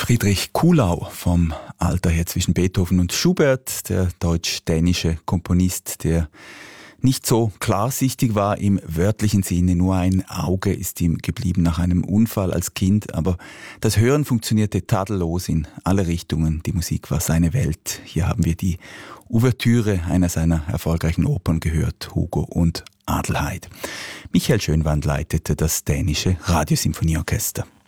Friedrich Kuhlau, vom Alter her zwischen Beethoven und Schubert, der deutsch-dänische Komponist, der nicht so klarsichtig war im wörtlichen Sinne. Nur ein Auge ist ihm geblieben nach einem Unfall als Kind, aber das Hören funktionierte tadellos in alle Richtungen. Die Musik war seine Welt. Hier haben wir die Ouvertüre einer seiner erfolgreichen Opern gehört, Hugo und Adelheid. Michael Schönwand leitete das dänische Radiosymphonieorchester.